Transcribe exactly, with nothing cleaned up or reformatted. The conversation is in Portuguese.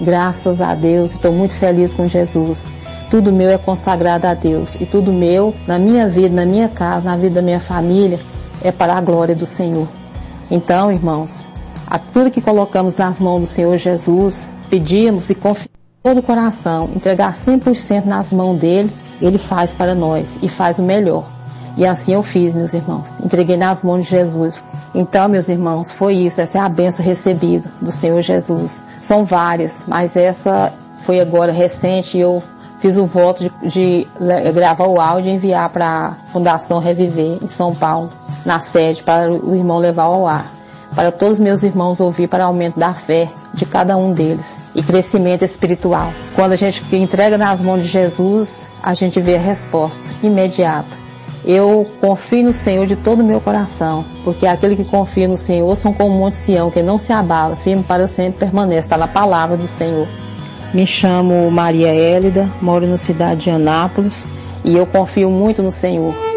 Graças a Deus, estou muito feliz com Jesus. Tudo meu é consagrado a Deus. E tudo meu, na minha vida, na minha casa, na vida da minha família, é para a glória do Senhor. Então, irmãos, aquilo que colocamos nas mãos do Senhor Jesus, pedimos e confiamos todo o coração, entregar cem por cento nas mãos dele, ele faz para nós e faz o melhor. E assim eu fiz, meus irmãos, entreguei nas mãos de Jesus. Então, meus irmãos, foi isso, essa é a bênção recebida do Senhor Jesus. São várias, mas essa foi agora recente e eu fiz o voto de, de gravar o áudio e enviar para a Fundação Reviver em São Paulo, na sede, para o irmão levar ao ar. Para todos os meus irmãos ouvir, para aumento da fé de cada um deles e crescimento espiritual. Quando a gente entrega nas mãos de Jesus, a gente vê a resposta imediata. Eu confio no Senhor de todo o meu coração, porque aquele que confia no Senhor são como o Monte Sião, que não se abala, firme para sempre permanece, está na palavra do Senhor. Me chamo Maria Hélida, moro na cidade de Anápolis e eu confio muito no Senhor.